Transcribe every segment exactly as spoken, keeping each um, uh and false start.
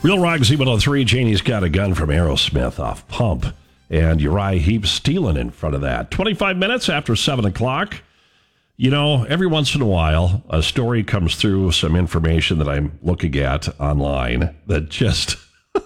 Real Rock Z one oh three, Janie's Got a Gun from Aerosmith off Pump. And Uriah Heep stealing in front of that. twenty-five minutes after seven o'clock. You know, every once in a while, a story comes through, some information that I'm looking at online that just...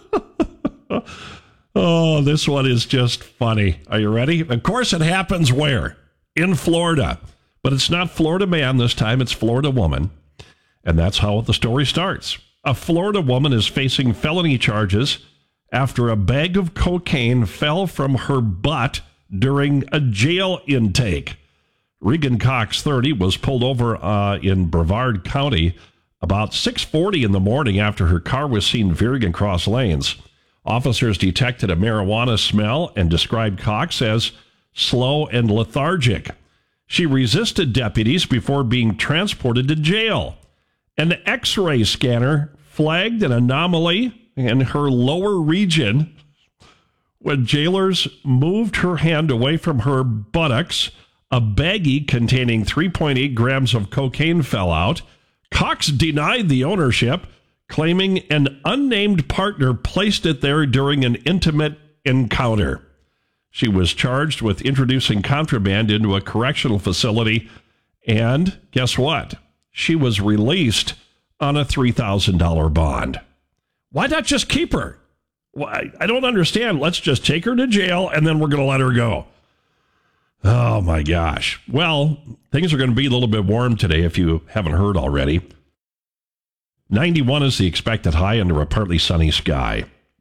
oh, this one is just funny. Are you ready? Of course, it happens where? In Florida. But it's not Florida man this time, it's Florida woman. And that's how the story starts. A Florida woman is facing felony charges after a bag of cocaine fell from her butt during a jail intake. Regan Cox, thirty, was pulled over uh, in Brevard County about six forty in the morning after her car was seen veering across lanes. Officers detected a marijuana smell and described Cox as slow and lethargic. She resisted deputies before being transported to jail. An X-ray scanner flagged an anomaly in her lower region. When jailers moved her hand away from her buttocks, a baggie containing three point eight grams of cocaine fell out. Cox denied the ownership, claiming an unnamed partner placed it there during an intimate encounter. She was charged with introducing contraband into a correctional facility, and guess what? She was released on a three thousand dollars bond. Why not just keep her? Why? I don't understand. Let's just take her to jail, and then we're going to let her go. Oh, my gosh. Well, things are going to be a little bit warm today, if you haven't heard already. ninety-one is the expected high under a partly sunny sky.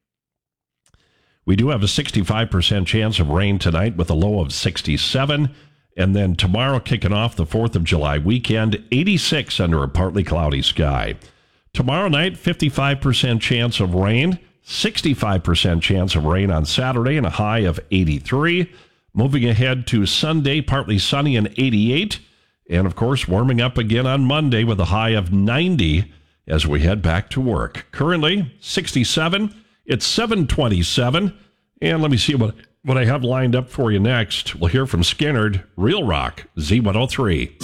We do have a sixty-five percent chance of rain tonight with a low of sixty-seven. And then tomorrow, kicking off the fourth of July weekend, eighty-six under a partly cloudy sky. Tomorrow night, fifty-five percent chance of rain, sixty-five percent chance of rain on Saturday, and a high of eighty-three. Moving ahead to Sunday, partly sunny and eighty-eight. And, of course, warming up again on Monday with a high of ninety as we head back to work. Currently, sixty-seven. It's seven twenty-seven. And let me see what... What I have lined up for you next, we'll hear from Skinnerd, Real Rock, Z one oh three.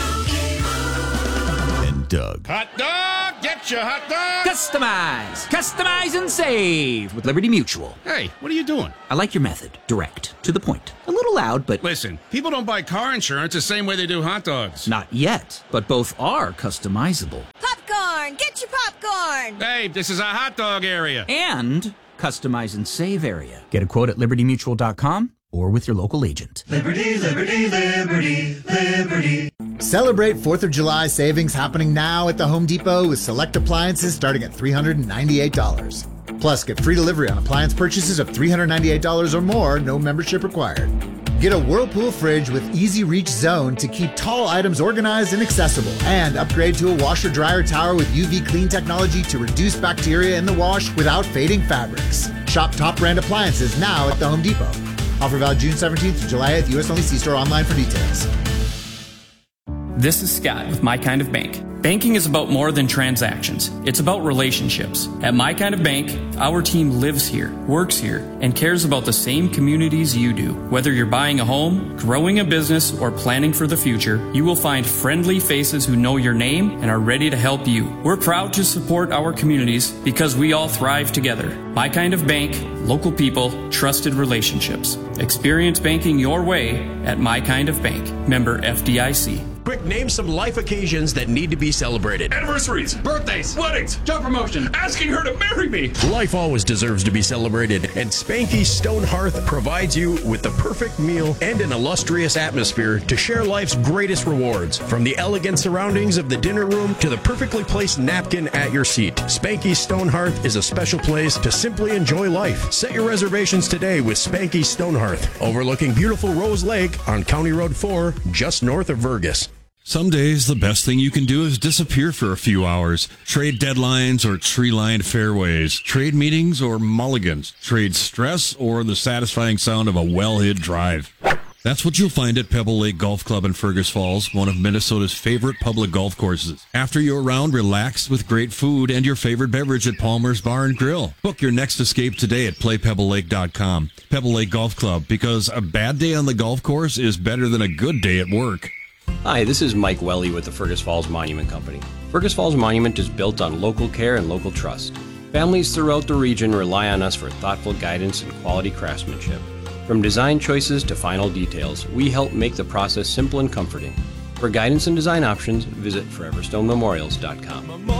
And Doug. Hot dog, get your hot dog. Customize, customize and save with Liberty Mutual. Hey, what are you doing? I like your method, direct, to the point. A little loud, but... Listen, people don't buy car insurance the same way they do hot dogs. Not yet, but both are customizable. Popcorn, get your popcorn. Hey, this is a hot dog area. And... customize and save area. Get a quote at liberty mutual dot com or with your local agent. Liberty, liberty, liberty, liberty. Celebrate fourth of July savings happening now at the Home Depot with select appliances starting at three hundred ninety-eight dollars. Plus, get free delivery on appliance purchases of three hundred ninety-eight dollars or more, no membership required. Get a Whirlpool fridge with easy reach zone to keep tall items organized and accessible. And upgrade to a washer dryer tower with U V clean technology to reduce bacteria in the wash without fading fabrics. Shop top brand appliances now at the Home Depot. Offer valid June seventeenth to July eighth, U S only. See store online for details. This is Scott with My Kind of Bank. Banking is about more than transactions. It's about relationships. At My Kind of Bank, our team lives here, works here, and cares about the same communities you do. Whether you're buying a home, growing a business, or planning for the future, you will find friendly faces who know your name and are ready to help you. We're proud to support our communities because we all thrive together. My Kind of Bank, local people, trusted relationships. Experience banking your way at My Kind of Bank. Member F D I C. Quick, name some life occasions that need to be celebrated. Anniversaries, birthdays, weddings, job promotion, asking her to marry me. Life always deserves to be celebrated, and Spanky's Stone Hearth provides you with the perfect meal and an illustrious atmosphere to share life's greatest rewards. From the elegant surroundings of the dinner room to the perfectly placed napkin at your seat, Spanky's Stone Hearth is a special place to simply enjoy life. Set your reservations today with Spanky's Stone Hearth, overlooking beautiful Rose Lake on County Road four, just north of Vergas. Some days, the best thing you can do is disappear for a few hours. Trade deadlines or tree-lined fairways. Trade meetings or mulligans. Trade stress or the satisfying sound of a well-hid drive. That's what you'll find at Pebble Lake Golf Club in Fergus Falls, one of Minnesota's favorite public golf courses. After your round, relax with great food and your favorite beverage at Palmer's Bar and Grill. Book your next escape today at play pebble lake dot com. Pebble Lake Golf Club, because a bad day on the golf course is better than a good day at work. Hi, this is Mike Welly with the Fergus Falls Monument Company. Fergus Falls Monument is built on local care and local trust. Families throughout the region rely on us for thoughtful guidance and quality craftsmanship. From design choices to final details, we help make the process simple and comforting. For guidance and design options, visit forever stone memorials dot com.